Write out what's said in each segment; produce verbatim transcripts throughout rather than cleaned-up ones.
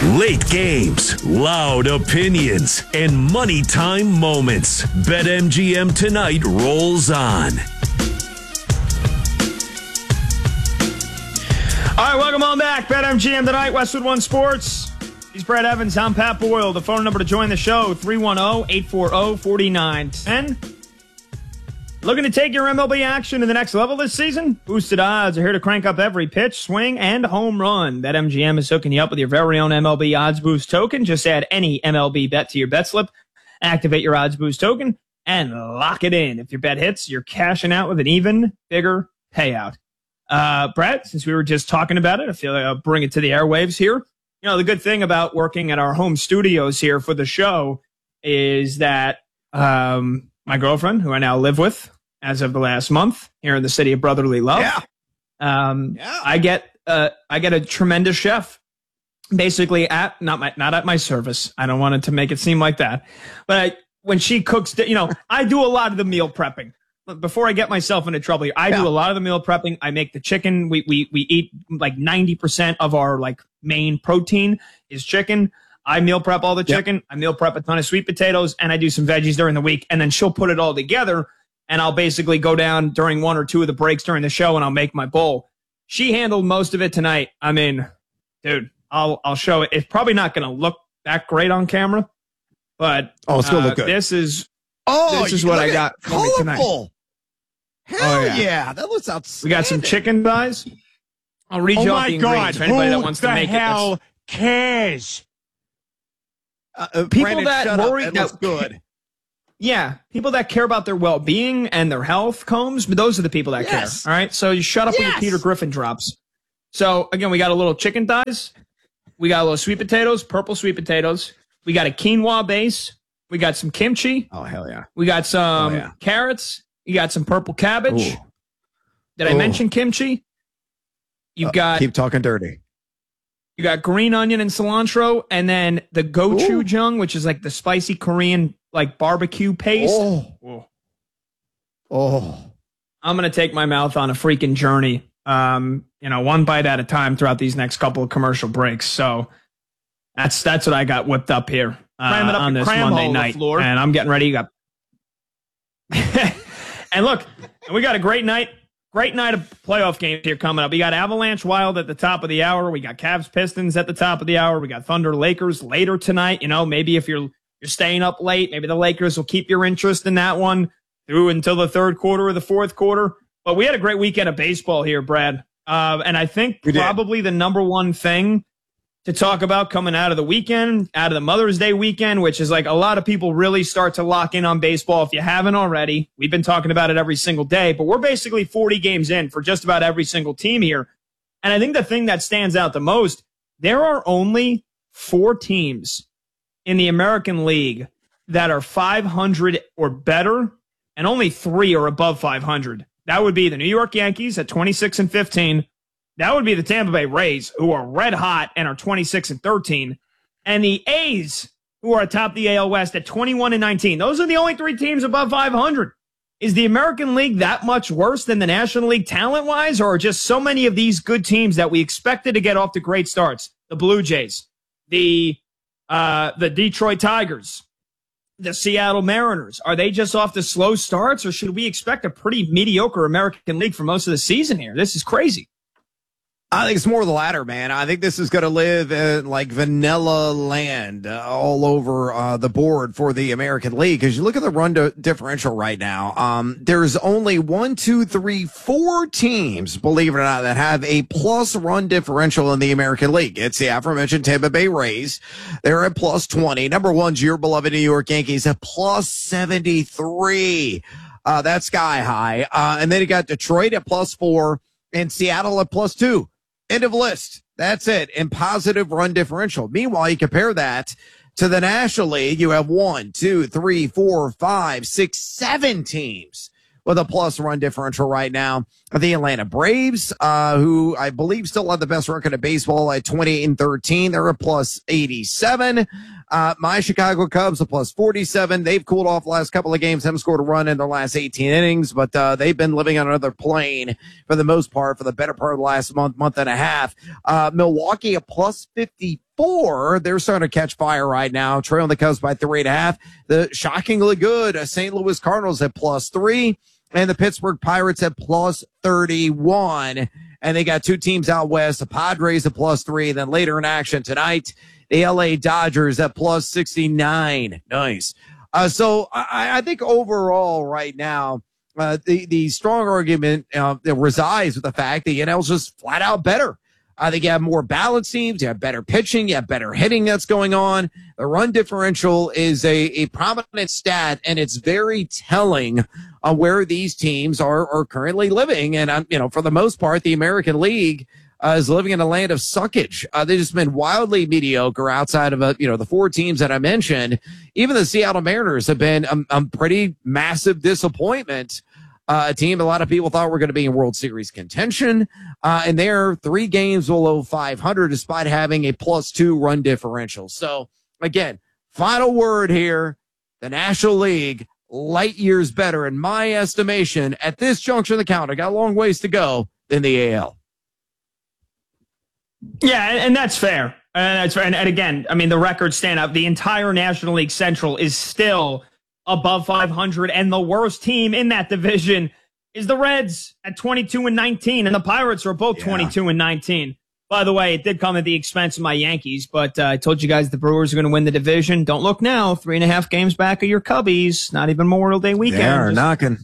Late games, loud opinions, and money time moments. BetMGM Tonight rolls on. All right, welcome on back. BetMGM Tonight, Westwood One Sports. He's Brad Evans. I'm Pat Boyle. The phone number to join the show, three one zero, eight four zero, four nine one zero. Looking to take your M L B action to the next level this season? Boosted odds are here to crank up every pitch, swing, and home run. BetMGM is hooking you up with your very own M L B Odds Boost token. Just add any M L B bet to your bet slip, activate your Odds Boost token, and lock it in. If your bet hits, you're cashing out with an even bigger payout. Uh, Brett, since we were just talking about it, I feel like I'll bring it to the airwaves here. You know, the good thing about working at our home studios here for the show is that um, my girlfriend, who I now live with as of the last month here in the city of brotherly love, yeah. Um, yeah. I get uh, I get a tremendous chef, basically at not my not at my service. I don't want it to make it seem like that, but I, when she cooks, you know, I do a lot of the meal prepping. Before I get myself into trouble here, I yeah. do a lot of the meal prepping. I make the chicken. We we we eat like ninety percent of our like main protein is chicken. I meal prep all the chicken. Yep. I meal prep a ton of sweet potatoes, and I do some veggies during the week. And then she'll put it all together, and I'll basically go down during one or two of the breaks during the show, and I'll make my bowl. She handled most of it tonight. I mean, dude, I'll I'll show it. It's probably not going to look that great on camera, but oh, it's gonna uh, look good. This is oh, this is what I got for me tonight. Hell oh, yeah. yeah, that looks outstanding. We got some chicken thighs. I'll read oh you off the ingredients for anybody Who that wants the to make hell it. cares? Uh, uh, people Brandon, that worry that that looks good. Yeah, people that care about their well-being and their health, Combs, but those are the people that yes. care. All right, so you shut up yes. when your Peter Griffin drops. So again, we got a little chicken thighs, we got a little sweet potatoes, purple sweet potatoes, we got a quinoa base, we got some kimchi. Oh hell yeah! We got some oh, yeah. carrots. You got some purple cabbage. Ooh. Did I Ooh. mention kimchi? You've uh, got keep talking dirty. You got green onion and cilantro, and then the gochujang, which is like the spicy Korean like barbecue paste. Oh, oh! I'm gonna take my mouth on a freaking journey. Um, you know, one bite at a time throughout these next couple of commercial breaks. So that's that's what I got whipped up here uh, up on this Monday night, floor. and I'm getting ready. You got and look, we got a great night. Great night of playoff games here coming up. We got Avalanche Wild at the top of the hour. We got Cavs Pistons at the top of the hour. We got Thunder Lakers later tonight. You know, maybe if you're you're staying up late, maybe the Lakers will keep your interest in that one through until the third quarter or the fourth quarter. But we had a great weekend of baseball here, Brad. Uh, and I think probably the number one thing to talk about coming out of the weekend, out of the Mother's Day weekend, which is like a lot of people really start to lock in on baseball. If you haven't already, we've been talking about it every single day, but we're basically forty games in for just about every single team here. And I think the thing that stands out the most, there are only four teams in the American League that are five hundred or better, and only three are above five hundred. That would be the New York Yankees at twenty-six and fifteen. That would be the Tampa Bay Rays, who are red hot and are twenty-six and thirteen. And the A's, who are atop the A L West at twenty-one and nineteen. Those are the only three teams above five hundred. Is the American League that much worse than the National League talent-wise, or are just so many of these good teams that we expected to get off to great starts? The Blue Jays, the uh, the Detroit Tigers, the Seattle Mariners. Are they just off to slow starts, or should we expect a pretty mediocre American League for most of the season here? This is crazy. I think it's more of the latter, man. I think this is going to live in like vanilla land uh, all over uh, the board for the American League. Because you look at the run to differential right now, um, there's only one, two, three, four teams, believe it or not, that have a plus run differential in the American League. It's the aforementioned Tampa Bay Rays. They're at plus twenty. Number one's your beloved New York Yankees at plus seventy-three. Uh, that's sky high. Uh, and then you got Detroit at plus four and Seattle at plus two. End of list. That's it. In positive run differential. Meanwhile, you compare that to the National League. You have one, two, three, four, five, six, seven teams with a plus run differential right now. the Atlanta Braves, uh, who I believe still have the best record of baseball at twenty-eight and thirteen. They're a plus eighty-seven. Uh, my Chicago Cubs, a plus forty-seven. They've cooled off the last couple of games, haven't scored a run in their last eighteen innings, but uh, they've been living on another plane for the most part for the better part of the last month, month and a half. Uh, Milwaukee, a plus fifty-four. They're starting to catch fire right now, trailing the Cubs by three and a half. The shockingly good uh, Saint Louis Cardinals at plus three. And the Pittsburgh Pirates at plus thirty-one. And they got two teams out west, the Padres at plus three. Then later in action tonight, the L A Dodgers at plus sixty-nine. Nice. Uh, so I, I think overall right now, uh, the, the strong argument uh, that resides with the fact that N L's just flat out better. I think you have more balanced teams, you have better pitching, you have better hitting that's going on. The run differential is a, a prominent stat, and it's very telling on where these teams are, are currently living. And, um, you know, for the most part, the American League uh, is living in a land of suckage. Uh, they've just been wildly mediocre outside of, uh, you know, the four teams that I mentioned. Even the Seattle Mariners have been a, a pretty massive disappointment. Uh, a team a lot of people thought were going to be in World Series contention, uh, and they're three games below five hundred despite having a plus two run differential. So, again, final word here, the National League, light years better, in my estimation, at this juncture of the count. I got a long ways to go than the A L. Yeah, and that's fair. And that's fair. And, and again, I mean, the records stand up. The entire National League Central is still above five hundred, and the worst team in that division is the Reds at twenty-two and nineteen, and the Pirates are both yeah. twenty-two and nineteen. By the way, it did come at the expense of my Yankees, but uh, I told you guys the Brewers are going to win the division. Don't look now. Three and a half games back of your Cubbies. Not even Memorial Day weekend. They are just, knocking.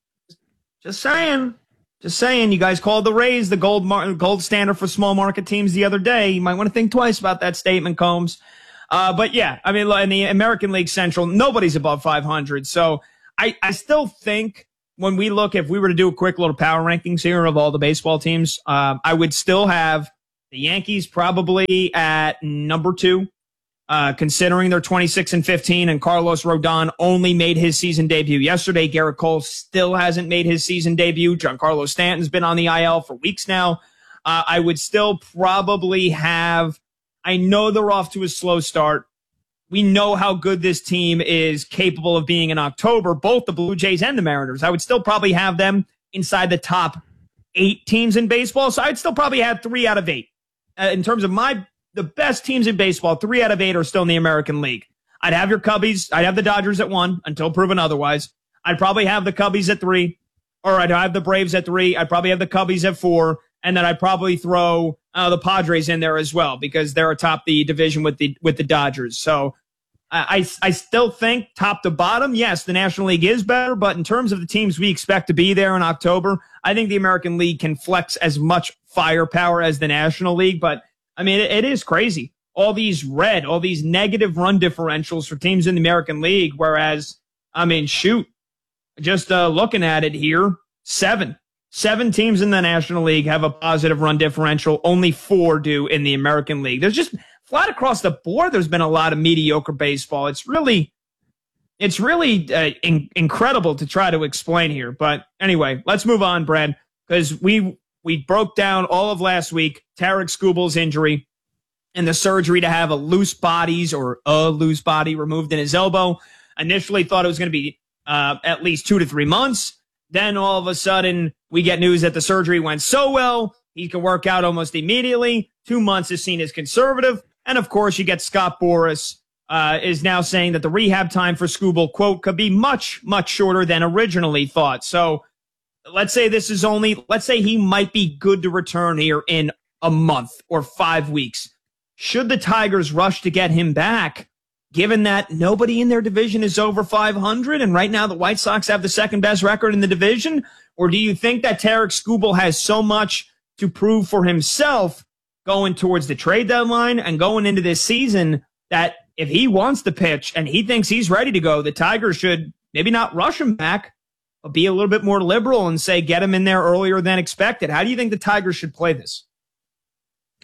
Just saying. Just saying. You guys called the Rays the gold mar- gold standard for small market teams the other day. You might want to think twice about that statement, Combs. Uh, but yeah, I mean, in the American League Central, nobody's above five hundred. So I, I still think when we look, if we were to do a quick little power rankings here of all the baseball teams, um, I would still have the Yankees probably at number two, uh, considering they're twenty-six and fifteen, and Carlos Rodon only made his season debut yesterday. Garrett Cole still hasn't made his season debut. Giancarlo Stanton's been on the I L for weeks now. Uh, I would still probably have, I know they're off to a slow start. We know how good this team is capable of being in October, both the Blue Jays and the Mariners. I would still probably have them inside the top eight teams in baseball. So I'd still probably have three out of eight. Uh, in terms of my the best teams in baseball, three out of eight are still in the American League. I'd have your Cubbies. I'd have the Dodgers at one until proven otherwise. I'd probably have the Cubbies at three. Or I'd have the Braves at three. I'd probably have the Cubbies at four. And then I'd probably throw uh, the Padres in there as well because they're atop the division with the with the Dodgers. So I, I still think top to bottom, yes, the National League is better. But in terms of the teams we expect to be there in October, I think the American League can flex as much firepower as the National League. But, I mean, it, it is crazy. All these red, all these negative run differentials for teams in the American League. Whereas, I mean, shoot, just uh, looking at it here, seven. Seven teams in the National League have a positive run differential. Only four do in the American League. There's just flat across the board. There's been a lot of mediocre baseball. It's really, it's really uh, in, incredible to try to explain here. But anyway, let's move on, Brad, because we we broke down all of last week Tarik Skubal's injury and the surgery to have a loose bodies or a loose body removed in his elbow. Initially thought it was going to be uh, at least two to three months. Then all of a sudden, we get news that the surgery went so well, he can work out almost immediately. Two months is seen as conservative. And, of course, you get Scott Boras uh, is now saying that the rehab time for Skubal, quote, could be much, much shorter than originally thought. So let's say this is only, let's say he might be good to return here in a month or five weeks. Should the Tigers rush to get him back, given that nobody in their division is over five hundred, and right now the White Sox have the second best record in the division? Or do you think that Tarik Skubal has so much to prove for himself going towards the trade deadline and going into this season that if he wants to pitch and he thinks he's ready to go, the Tigers should maybe not rush him back, but be a little bit more liberal and say, get him in there earlier than expected? How do you think the Tigers should play this?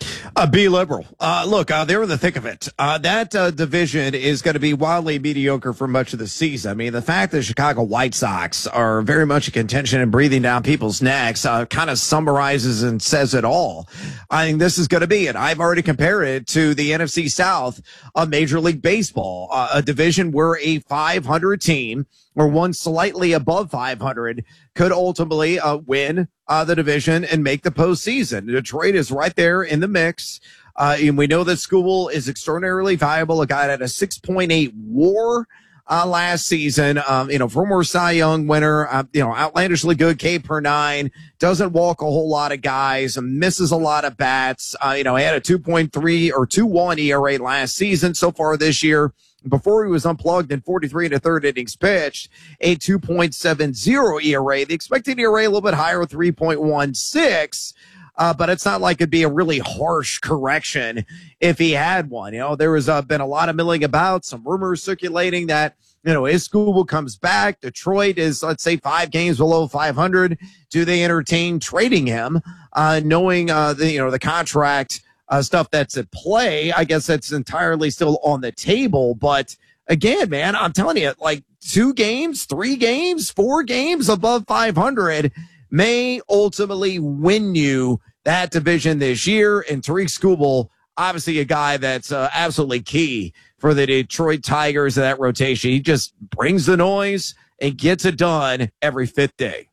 Uh, be liberal. Uh, look, uh, they're in the thick of it. Uh, that uh, division is going to be wildly mediocre for much of the season. I mean, the fact that Chicago White Sox are very much in contention and breathing down people's necks uh, kind of summarizes and says it all. I think this is going to be it. I've already compared it to the N F C South of Major League Baseball, uh, a division where a five hundred team or one slightly above five hundred could ultimately uh, win uh, the division and make the postseason. Detroit is right there in the mix. Uh, and we know that Skubal is extraordinarily valuable. A guy that had a six point eight WAR uh, last season. Um, you know, former Cy Young winner, uh, you know, outlandishly good K per nine, doesn't walk a whole lot of guys, misses a lot of bats. Uh, you know, he had a two point three or two one E R A last season. So far this year, before he was unplugged in forty-three and a third innings pitched, a two point seven oh E R A. The expected E R A a little bit higher, three point one six. Uh, but it's not like it'd be a really harsh correction if he had one. You know, there has uh, been a lot of milling about, some rumors circulating that, you know, if Skubal comes back, Detroit is, let's say, five games below five hundred. Do they entertain trading him, uh, knowing, uh, the, you know, the contract uh, stuff that's at play? I guess that's entirely still on the table. But again, man, I'm telling you, like two games, three games, four games above five hundred may ultimately win you that division this year. And Tarik Skubal, obviously a guy that's uh, absolutely key for the Detroit Tigers in that rotation. He just brings the noise and gets it done every fifth day.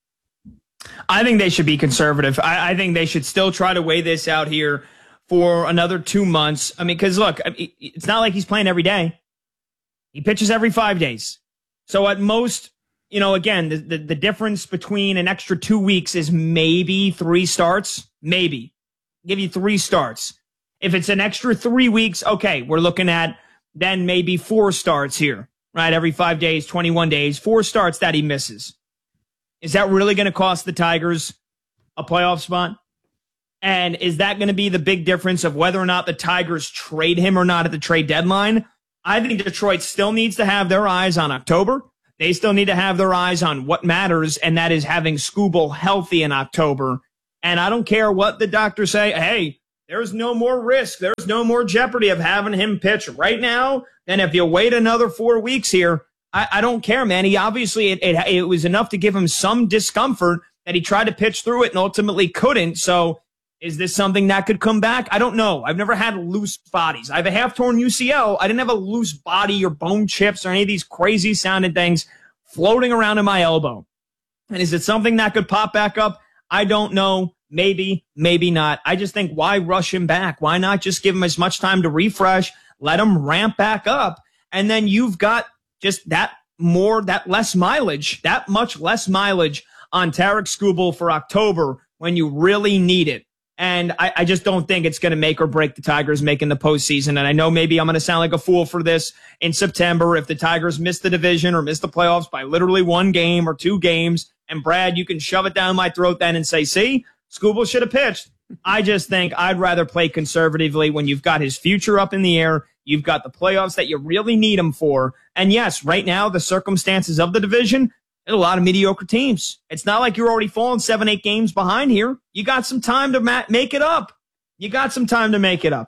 I think they should be conservative. I, I think they should still try to weigh this out here for another two months. I mean, because look, it's not like he's playing every day. He pitches every five days. So at most, you know, again, the, the, the difference between an extra two weeks is maybe three starts. Maybe. Give you three starts. If it's an extra three weeks, okay, we're looking at then maybe four starts here, right? Every five days, twenty-one days, four starts that he misses. Is that really going to cost the Tigers a playoff spot? And is that going to be the big difference of whether or not the Tigers trade him or not at the trade deadline? I think Detroit still needs to have their eyes on October. They still need to have their eyes on what matters, and that is having Skubal healthy in October. And I don't care what the doctors say. Hey, there's no more risk. There's no more jeopardy of having him pitch right now than if you wait another four weeks here. I, I don't care, man. He obviously, it, it, it was enough to give him some discomfort that he tried to pitch through it and ultimately couldn't. So is this something that could come back? I don't know. I've never had loose bodies. I have a half-torn U C L. I didn't have a loose body or bone chips or any of these crazy-sounding things floating around in my elbow. And is it something that could pop back up? I don't know. Maybe, maybe not. I just think, why rush him back? Why not just give him as much time to refresh, let him ramp back up, and then you've got just that more, that less mileage, that much less mileage on Tarik Skubal for October when you really need it. And I, I just don't think it's going to make or break the Tigers making the postseason. And I know maybe I'm going to sound like a fool for this in September if the Tigers miss the division or miss the playoffs by literally one game or two games. And Brad, you can shove it down my throat then and say, see, Skubal should have pitched. I just think I'd rather play conservatively when you've got his future up in the air. You've got the playoffs that you really need him for. And yes, right now, the circumstances of the division, there's a lot of mediocre teams. It's not like you're already falling seven, eight games behind here. You got some time to ma- make it up. You got some time to make it up.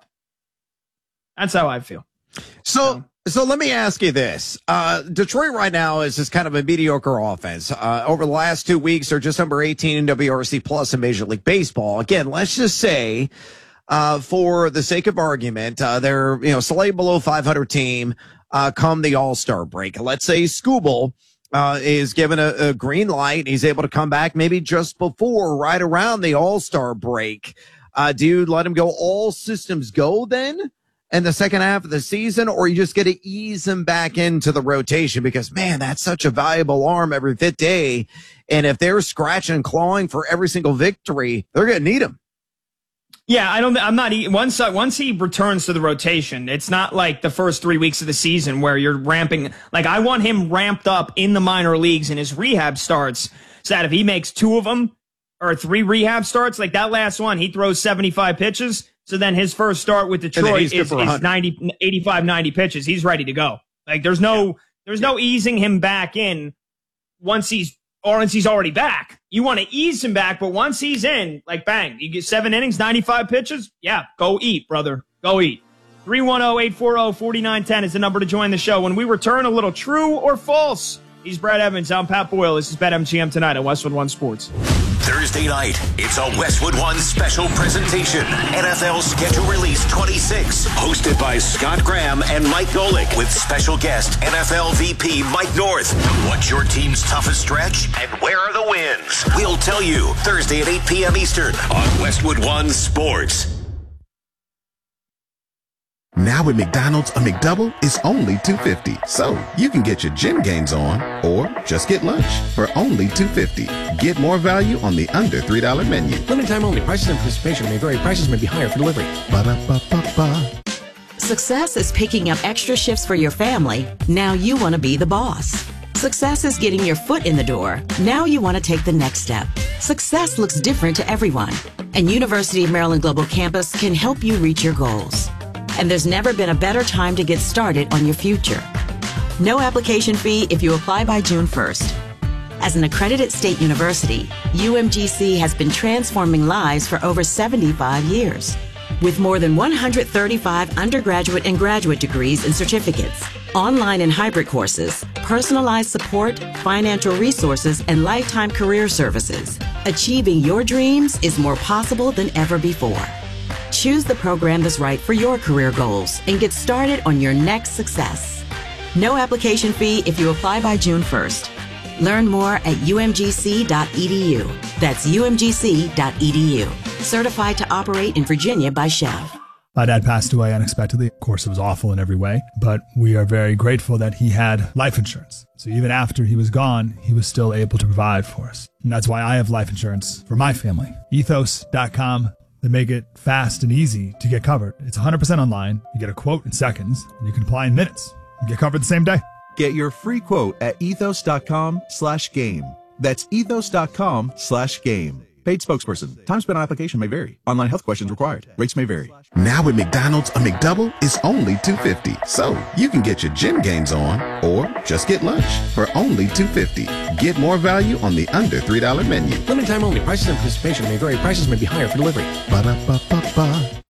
That's how I feel. So, so let me ask you this. Uh, Detroit right now is just kind of a mediocre offense. Uh, over the last two weeks, they're just number eighteen in W R C plus in Major League Baseball. Again, let's just say, uh, for the sake of argument, uh, they're, you know, slightly below five hundred team, uh, come the All-Star break. Let's say Skubal Uh, is given a, a green light. He's able to come back maybe just before, right around the All-Star break. Uh, do you let him go all systems go then in the second half of the season, or you just get to ease him back into the rotation? Because, man, that's such a valuable arm every fifth day. And if they're scratching and clawing for every single victory, they're going to need him. Yeah, I don't. I'm not. Once uh, once he returns to the rotation, it's not like the first three weeks of the season where you're ramping. Like, I want him ramped up in the minor leagues in his rehab starts, so that if he makes two of them or three rehab starts, like that last one, he throws seventy-five pitches. So then his first start with Detroit is, is ninety, eighty-five, ninety pitches. He's ready to go. Like, there's no, yeah. there's no easing him back in once he's or once he's already back. You want to ease him back, but once he's in, like, bang, you get seven innings, ninety-five pitches. Yeah, go eat, brother. Go eat. three one zero, eight four zero, four nine one zero is the number to join the show. When we return, a little true or false. He's Brad Evans. I'm Pat Boyle. This is BetMGM Tonight on Westwood One Sports. Thursday night, it's a Westwood One special presentation. N F L Schedule Release twenty-six, hosted by Scott Graham and Mike Golick, with special guest N F L V P Mike North. What's your team's toughest stretch, and where are the wins? We'll tell you Thursday at eight p.m. Eastern on Westwood One Sports. Now at McDonald's, a McDouble is only two dollars and fifty cents. So you can get your gym gains on or just get lunch for only two dollars and fifty cents. Get more value on the under three dollar menu. Limited time only. Prices and participation may vary. Prices may be higher for delivery. Ba-da-ba-ba-ba. Success is picking up extra shifts for your family. Now you want to be the boss. Success is getting your foot in the door. Now you want to take the next step. Success looks different to everyone, and University of Maryland Global Campus can help you reach your goals. And there's never been a better time to get started on your future. No application fee if you apply by June first. As an accredited state university, U M G C has been transforming lives for over seventy-five years. With more than one hundred thirty-five undergraduate and graduate degrees and certificates, online and hybrid courses, personalized support, financial resources, and lifetime career services, achieving your dreams is more possible than ever before. Choose the program that's right for your career goals and get started on your next success. No application fee if you apply by June first. Learn more at U M G C dot E D U. That's U M G C dot E D U. Certified to operate in Virginia by Chev. My dad passed away unexpectedly. Of course, it was awful in every way, but we are very grateful that he had life insurance. So even after he was gone, he was still able to provide for us. And that's why I have life insurance for my family. ethos dot com. They make it fast and easy to get covered. It's one hundred percent online. You get a quote in seconds, and you can apply in minutes. You get covered the same day. Get your free quote at ethos.com slash game. That's ethos.com slash game. Paid spokesperson. Time spent on application may vary. Online health questions required. Rates may vary. Now at McDonald's, a McDouble is only two dollars and fifty cents. So you can get your gym gains on or just get lunch for only two dollars and fifty cents. Get more value on the under three dollar menu. Limited time only. Prices and participation may vary. Prices may be higher for delivery. Ba-da-ba-ba-ba.